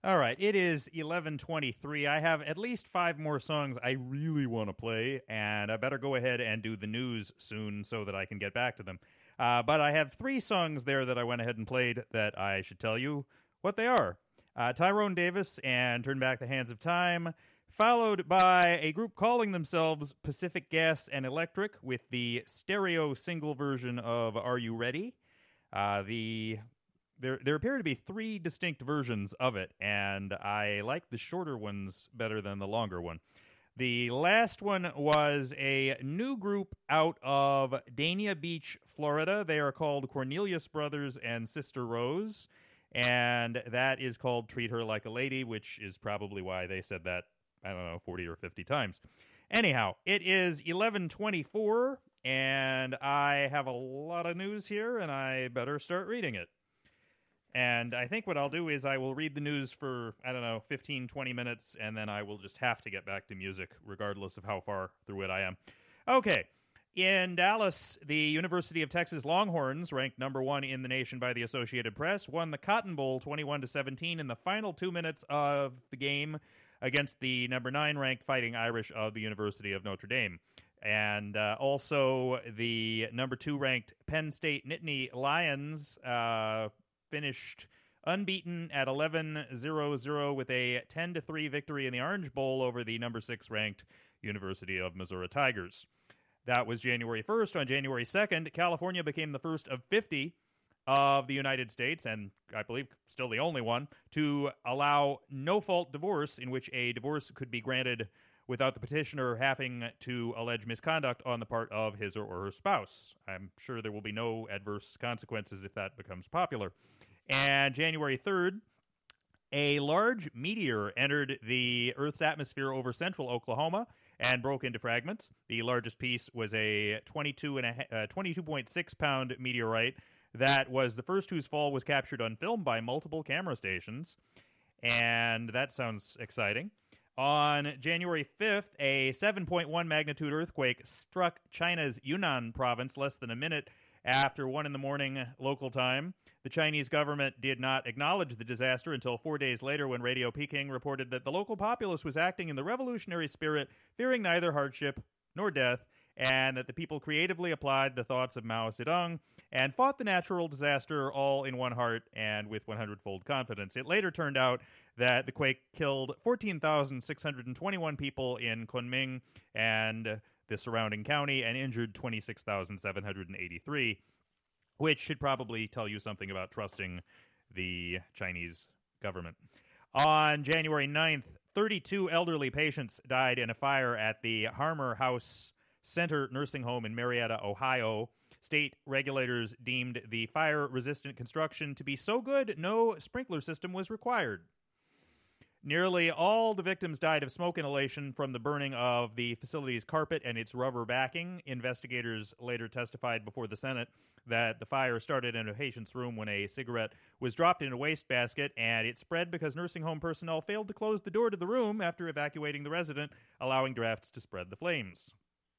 All right, it is 11:23. I have at least 5 more songs I really want to play, and I better go ahead and do the news soon so that I can get back to them. But I have 3 songs there that I went ahead and played that I should tell you what they are. Tyrone Davis and Turn Back the Hands of Time, followed by a group calling themselves Pacific Gas and Electric with the stereo single version of Are You Ready? There appear to be 3 distinct versions of it, and I like the shorter ones better than the longer one. The last one was a new group out of Dania Beach, Florida. They are called Cornelius Brothers and Sister Rose, and that is called Treat Her Like a Lady, which is probably why they said that, 40 or 50 times. Anyhow, it is 11:24, and I have a lot of news here, and I better start reading it. And I think what I'll do is I will read the news for, 15, 20 minutes, and then I will just have to get back to music, regardless of how far through it I am. Okay. In Dallas, the University of Texas Longhorns, ranked number 1 in the nation by the Associated Press, won the Cotton Bowl 21-17 in the final 2 minutes of the game against the number 9 ranked Fighting Irish of the University of Notre Dame. And also the number 2 ranked Penn State Nittany Lions finished unbeaten at 11-0-0 with a 10-3 victory in the Orange Bowl over the number 6 ranked University of Missouri Tigers. That was January 1st. On January 2nd, California became the first of 50 of the United States, and I believe still the only one, to allow no-fault divorce, in which a divorce could be granted without the petitioner having to allege misconduct on the part of his or her spouse. I'm sure there will be no adverse consequences if that becomes popular. And January 3rd, a large meteor entered the Earth's atmosphere over central Oklahoma and broke into fragments. The largest piece was a 22.6-pound meteorite that was the first whose fall was captured on film by multiple camera stations. And that sounds exciting. On January 5th, a 7.1 magnitude earthquake struck China's Yunnan province less than a minute after 1 a.m. local time. The Chinese government did not acknowledge the disaster until 4 days later, when Radio Peking reported that the local populace was acting in the revolutionary spirit, fearing neither hardship nor death, and that the people creatively applied the thoughts of Mao Zedong and fought the natural disaster all in one heart and with 100-fold confidence. It later turned out that the quake killed 14,621 people in Kunming and the surrounding county and injured 26,783, which should probably tell you something about trusting the Chinese government. On January 9th, 32 elderly patients died in a fire at the Harmer House Center Nursing Home in Marietta, Ohio. State regulators deemed the fire-resistant construction to be so good, no sprinkler system was required. Nearly all the victims died of smoke inhalation from the burning of the facility's carpet and its rubber backing. Investigators later testified before the Senate that the fire started in a patient's room when a cigarette was dropped in a wastebasket, and it spread because nursing home personnel failed to close the door to the room after evacuating the resident, allowing drafts to spread the flames.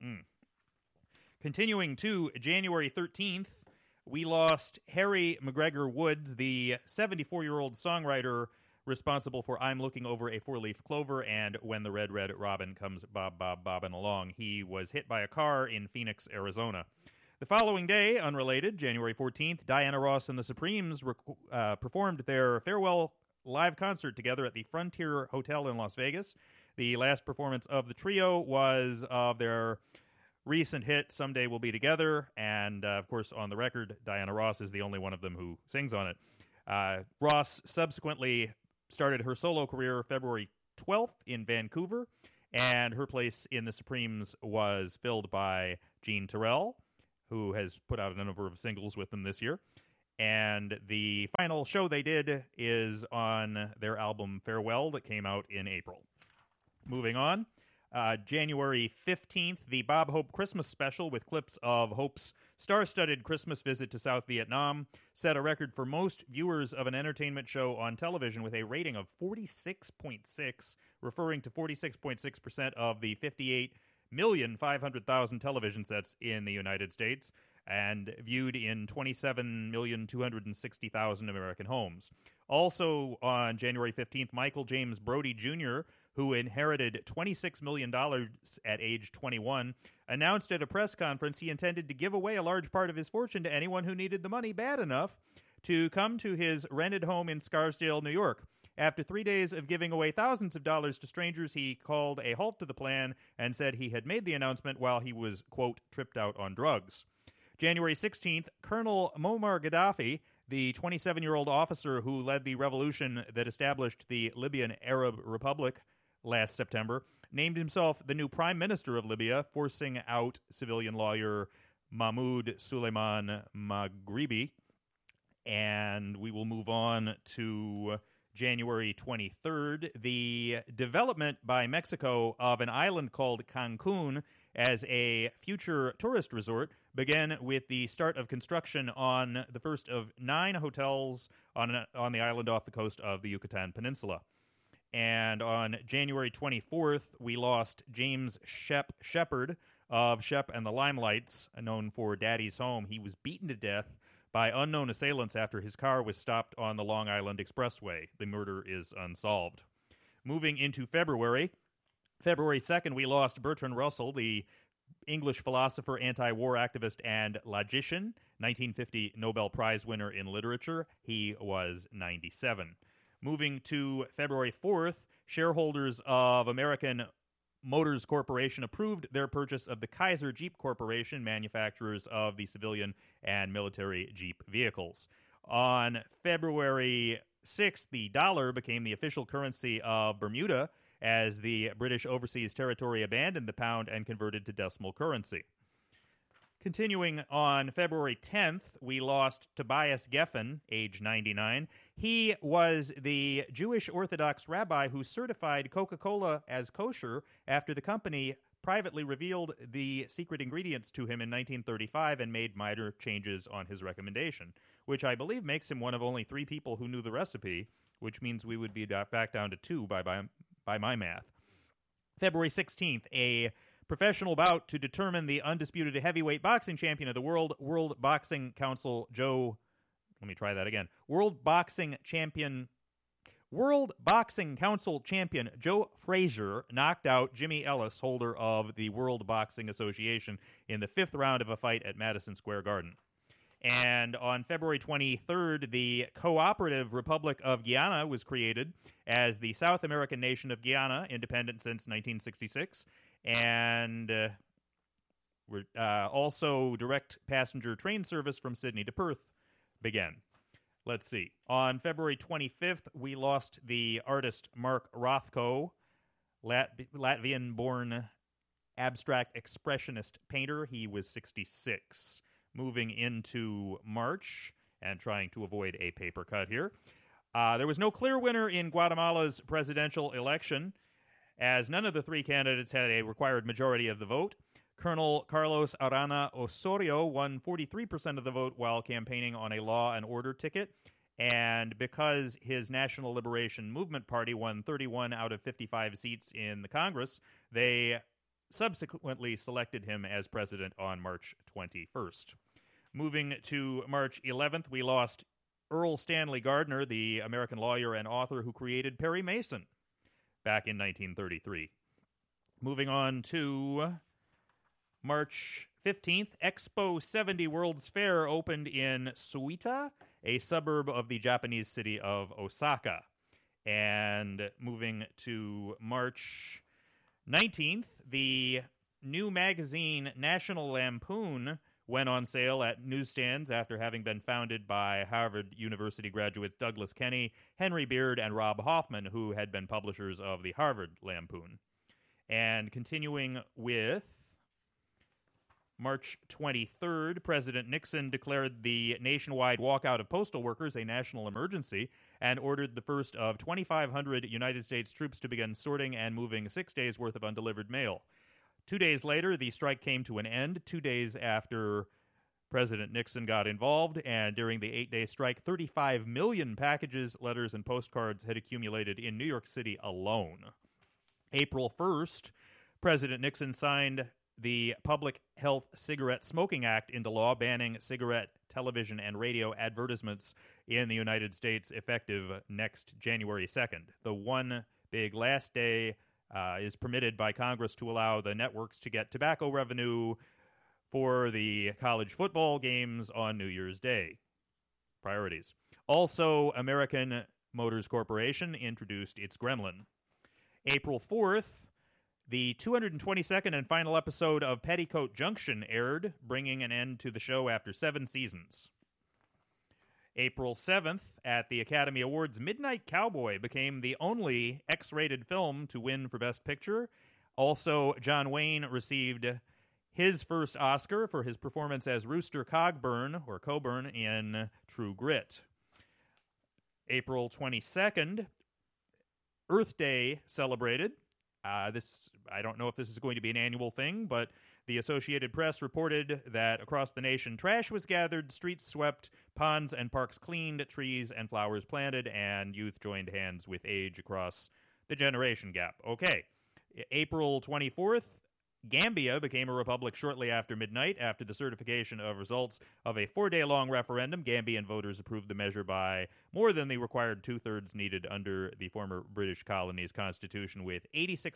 Continuing to January 13th, we lost Harry McGregor Woods, the 74-year-old songwriter responsible for I'm Looking Over a Four-Leaf Clover and When the Red, Red Robin Comes Bobbin' Along. He was hit by a car in Phoenix, Arizona. The following day, unrelated, January 14th, Diana Ross and the Supremes performed their farewell live concert together at the Frontier Hotel in Las Vegas. The last performance of the trio was of their recent hit, Someday We'll Be Together, and, of course, on the record, Diana Ross is the only one of them who sings on it. Ross subsequently started her solo career February 12th in Vancouver, and her place in the Supremes was filled by Jean Terrell, who has put out a number of singles with them this year. And the final show they did is on their album Farewell that came out in April. Moving on, January 15th, the Bob Hope Christmas special with clips of Hope's star-studded Christmas visit to South Vietnam set a record for most viewers of an entertainment show on television with a rating of 46.6, referring to 46.6% of the 58,500,000 television sets in the United States. and viewed in 27,260,000 American homes. Also on January 15th, Michael James Brody Jr., who inherited $26 million at age 21, announced at a press conference he intended to give away a large part of his fortune to anyone who needed the money bad enough to come to his rented home in Scarsdale, New York. After 3 days of giving away thousands of dollars to strangers, he called a halt to the plan and said he had made the announcement while he was, quote, tripped out on drugs. January 16th, Colonel Muammar Gaddafi, the 27-year-old officer who led the revolution that established the Libyan Arab Republic last September, named himself the new prime minister of Libya, forcing out civilian lawyer Mahmoud Suleiman Maghribi. And we will move on to January 23rd. The development by Mexico of an island called Cancun as a future tourist resort began with the start of construction on the first of 9 hotels on the island off the coast of the Yucatan Peninsula. And on January 24th, we lost James Shepard of Shep and the Limelights, known for Daddy's Home. He was beaten to death by unknown assailants after his car was stopped on the Long Island Expressway. The murder is unsolved. Moving into February 2nd, we lost Bertrand Russell, the English philosopher, anti-war activist, and logician, 1950 Nobel Prize winner in literature. He was 97. Moving to February 4th, shareholders of American Motors Corporation approved their purchase of the Kaiser Jeep Corporation, manufacturers of the civilian and military Jeep vehicles. On February 6th, the dollar became the official currency of Bermuda as the British overseas territory abandoned the pound and converted to decimal currency. Continuing on February 10th, we lost Tobias Geffen, age 99. He was the Jewish Orthodox rabbi who certified Coca-Cola as kosher after the company privately revealed the secret ingredients to him in 1935 and made minor changes on his recommendation, which I believe makes him one of only 3 people who knew the recipe, which means we would be back down to 2 by my math. February 16th, a professional bout to determine the undisputed heavyweight boxing champion of the world, World Boxing Council Council champion Joe Frazier knocked out Jimmy Ellis, holder of the World Boxing Association, in the 5th round of a fight at Madison Square Garden. And on February 23rd, the Cooperative Republic of Guyana was created as the South American nation of Guyana, independent since 1966. And also direct passenger train service from Sydney to Perth began. Let's see. On February 25th, we lost the artist Mark Rothko, Latvian-born abstract expressionist painter. He was 66. Moving into March, and trying to avoid a paper cut here, there was no clear winner in Guatemala's presidential election, as none of the 3 candidates had a required majority of the vote. Colonel Carlos Arana Osorio won 43% of the vote while campaigning on a law and order ticket, and because his National Liberation Movement Party won 31 out of 55 seats in the Congress, they subsequently selected him as president on March 21st. Moving to March 11th, we lost Earl Stanley Gardner, the American lawyer and author who created Perry Mason back in 1933. Moving on to March 15th, Expo 70 World's Fair opened in Suita, a suburb of the Japanese city of Osaka. And moving to March 19th, the new magazine National Lampoon went on sale at newsstands after having been founded by Harvard University graduates Douglas Kenney, Henry Beard, and Rob Hoffman, who had been publishers of the Harvard Lampoon. And continuing with March 23rd, President Nixon declared the nationwide walkout of postal workers a national emergency and ordered the first of 2,500 United States troops to begin sorting and moving 6 days' worth of undelivered mail. 2 days later, the strike came to an end, 2 days after President Nixon got involved, and during the 8-day strike, 35 million packages, letters, and postcards had accumulated in New York City alone. April 1st, President Nixon signed the Public Health Cigarette Smoking Act into law, banning cigarette, television, and radio advertisements in the United States effective next January 2nd. The one big last day is permitted by Congress to allow the networks to get tobacco revenue for the college football games on New Year's Day. Priorities. Also, American Motors Corporation introduced its Gremlin. April 4th, the 222nd and final episode of Petticoat Junction aired, bringing an end to the show after 7 seasons. April 7th, at the Academy Awards, Midnight Cowboy became the only X-rated film to win for Best Picture. Also, John Wayne received his first Oscar for his performance as Rooster Cogburn, or Coburn, in True Grit. April 22nd, Earth Day celebrated. I don't know if this is going to be an annual thing, but the Associated Press reported that across the nation, trash was gathered, streets swept, ponds and parks cleaned, trees and flowers planted, and youth joined hands with age across the generation gap. Okay. April 24th, Gambia became a republic shortly after midnight. After the certification of results of a 4-day-long referendum, Gambian voters approved the measure by more than the required two-thirds needed under the former British colony's constitution, with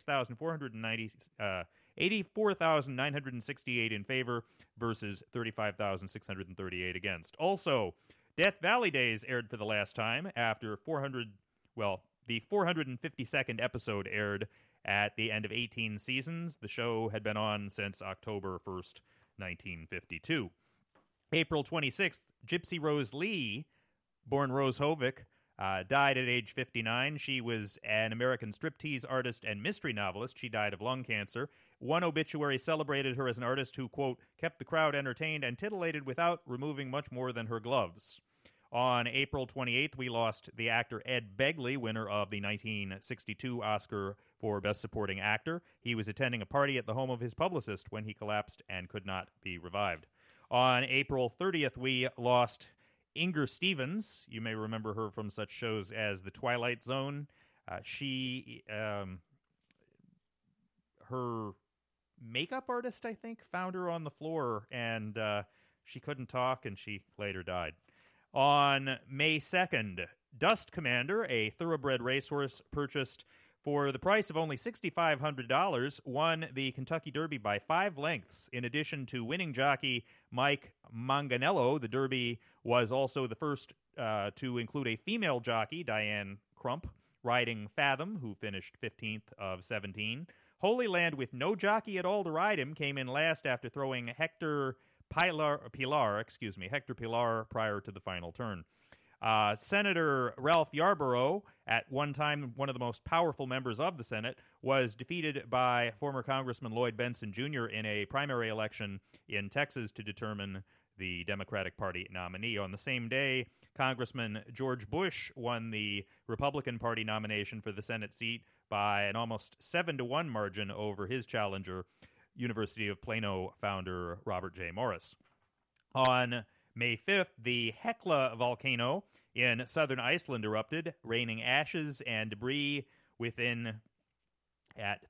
84,968 in favor versus 35,638 against. Also, Death Valley Days aired for the last time after the 452nd episode aired at the end of 18 seasons. The show had been on since October 1st, 1952. April 26th, Gypsy Rose Lee, born Rose Hovick, died at age 59. She was an American striptease artist and mystery novelist. She died of lung cancer. One obituary celebrated her as an artist who, quote, kept the crowd entertained and titillated without removing much more than her gloves. On April 28th, we lost the actor Ed Begley, winner of the 1962 Oscar for Best Supporting Actor. He was attending a party at the home of his publicist when he collapsed and could not be revived. On April 30th, we lost Inger Stevens. You may remember her from such shows as The Twilight Zone. Her makeup artist, I think, found her on the floor, and she couldn't talk, and she later died. On May 2nd, Dust Commander, a thoroughbred racehorse purchased for the price of only $6,500, won the Kentucky Derby by 5 lengths. In addition to winning jockey Mike Manganello, the Derby was also the first to include a female jockey, Diane Crump, riding Fathom, who finished 15th of 17. Holy Land, with no jockey at all to ride him, came in last after throwing Hector Pilar prior to the final turn. Senator Ralph Yarborough, at one time one of the most powerful members of the Senate, was defeated by former Congressman Lloyd Benson Jr. in a primary election in Texas to determine the Democratic Party nominee. On the same day, Congressman George Bush won the Republican Party nomination for the Senate seat by an almost 7-1 margin over his challenger, University of Plano founder Robert J. Morris. On May 5th, the Hekla volcano in southern Iceland erupted, raining ashes and debris within a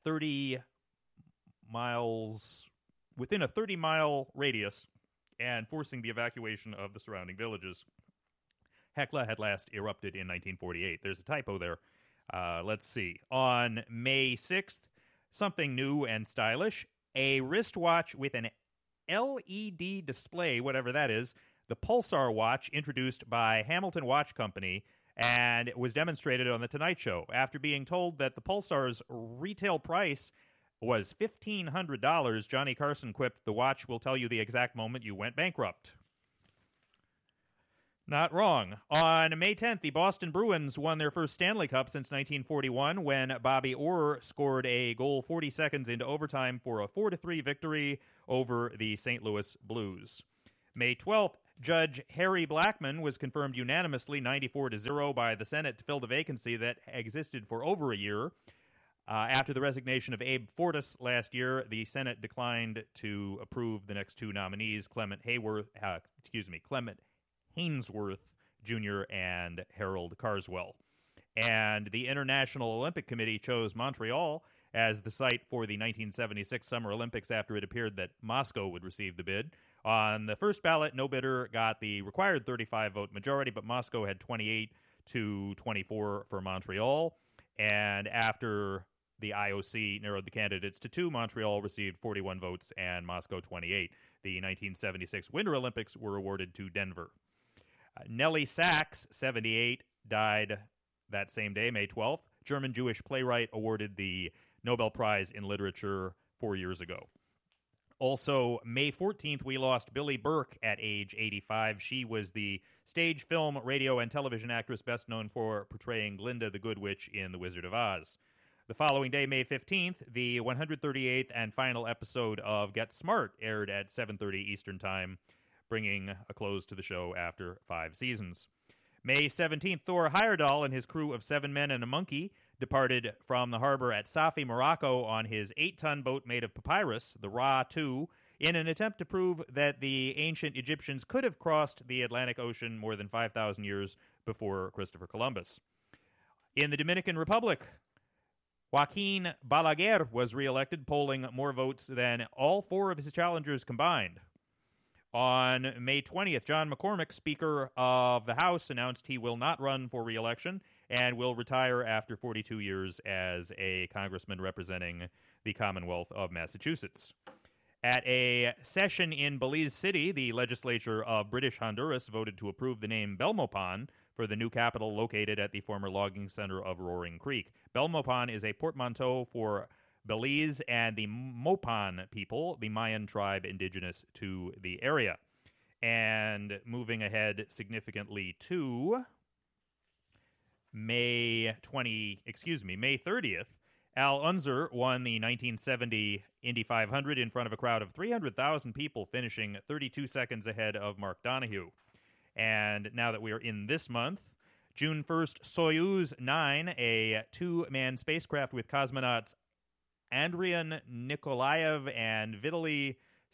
30-mile radius and forcing the evacuation of the surrounding villages. Hekla had last erupted in 1948. There's a typo there. Let's see. On May 6th, something new and stylish, a wristwatch with an LED display, whatever that is, the Pulsar watch, introduced by Hamilton Watch Company, and it was demonstrated on The Tonight Show. After being told that the Pulsar's retail price was $1,500, Johnny Carson quipped, "The watch will tell you the exact moment you went bankrupt." Not wrong. On May 10th, the Boston Bruins won their first Stanley Cup since 1941 when Bobby Orr scored a goal 40 seconds into overtime for a 4-3 victory over the St. Louis Blues. May 12th, Judge Harry Blackmun was confirmed unanimously 94-0 by the Senate to fill the vacancy that existed for over a year. After the resignation of Abe Fortas last year, the Senate declined to approve the next two nominees, Clement Hainsworth Jr. and Harold Carswell. And the International Olympic Committee chose Montreal as the site for the 1976 Summer Olympics after it appeared that Moscow would receive the bid. On the first ballot, no bidder got the required 35-vote majority, but Moscow had 28 to 24 for Montreal. And after the IOC narrowed the candidates to two, Montreal received 41 votes and Moscow 28. The 1976 Winter Olympics were awarded to Denver. Nelly Sachs, 78, died that same day, May 12th. German Jewish playwright, awarded the Nobel Prize in Literature 4 years ago. Also, May 14th, we lost Billie Burke at age 85. She was the stage, film, radio, and television actress best known for portraying Glinda the Good Witch in The Wizard of Oz. The following day, May 15th, the 138th and final episode of Get Smart aired at 7:30 Eastern Time, bringing a close to the show after 5 seasons. May 17th, Thor Heyerdahl and his crew of 7 men and a monkey departed from the harbor at Safi, Morocco on his 8-ton boat made of papyrus, the Ra 2, in an attempt to prove that the ancient Egyptians could have crossed the Atlantic Ocean more than 5,000 years before Christopher Columbus. In the Dominican Republic, Joaquin Balaguer was reelected, polling more votes than all 4 of his challengers combined. On May 20th, John McCormack, Speaker of the House, announced he will not run for re-election and will retire after 42 years as a congressman representing the Commonwealth of Massachusetts. At a session in Belize City, the legislature of British Honduras voted to approve the name Belmopan for the new capital located at the former logging center of Roaring Creek. Belmopan is a portmanteau for Belize and the Mopan people, the Mayan tribe indigenous to the area. And moving ahead significantly to May 30th, Al Unser won the 1970 Indy 500 in front of a crowd of 300,000 people, finishing 32 seconds ahead of Mark Donohue. And now that we are in this month, June 1st, Soyuz 9, a 2-man spacecraft with cosmonauts Andrian Nikolaev and Vitaly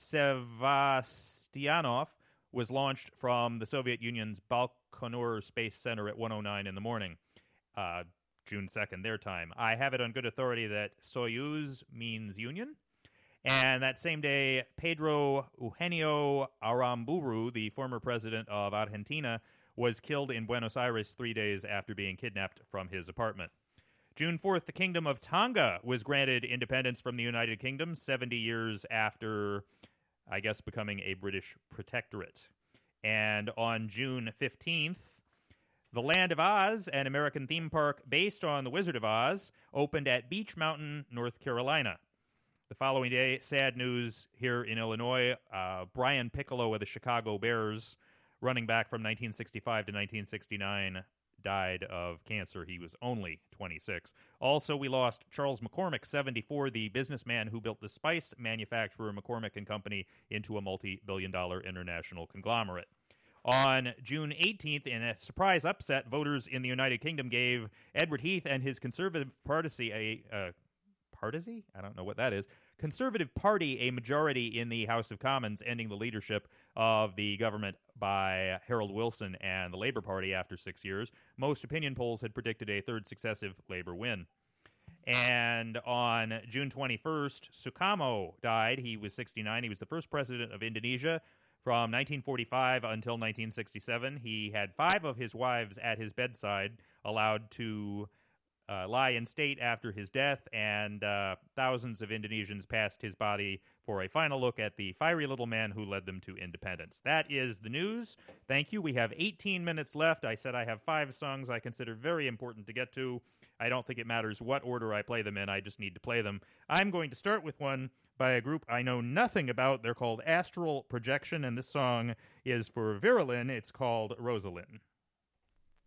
Sevastyanov, was launched from the Soviet Union's Baikonur Space Center at 1:09 in the morning, June 2nd, their time. I have it on good authority that Soyuz means Union. And that same day, Pedro Eugenio Aramburu, the former president of Argentina, was killed in Buenos Aires 3 days after being kidnapped from his apartment. June 4th, the Kingdom of Tonga was granted independence from the United Kingdom 70 years after, I guess, becoming a British protectorate. And on June 15th, the Land of Oz, an American theme park based on The Wizard of Oz, opened at Beech Mountain, North Carolina. The following day, sad news here in Illinois, Brian Piccolo of the Chicago Bears, running back from 1965 to 1969, died of cancer. He was only 26. Also, we lost Charles McCormick, 74, the businessman who built the spice manufacturer McCormick & Company into a multi-billion-dollar international conglomerate. On June 18th, in a surprise upset, voters in the United Kingdom gave Edward Heath and his Conservative Party I don't know what that is. Conservative Party a majority in the House of Commons, ending the leadership of the government by Harold Wilson and the Labour Party after 6 years. Most opinion polls had predicted a third successive Labour win. And on June 21st, Sukarno died. He was 69. He was the first president of Indonesia from 1945 until 1967. He had 5 of his wives at his bedside, allowed to lie in state after his death, and thousands of Indonesians passed his body for a final look at the fiery little man who led them to independence. That is the news. Thank you. We have 18 minutes left. I said I have 5 songs I consider very important to get to. I don't think it matters what order I play them in. I just need to play them. I'm going to start with one by a group I know nothing about. They're called Astral Projection, and this song is for Virilyn. It's called Rosalind.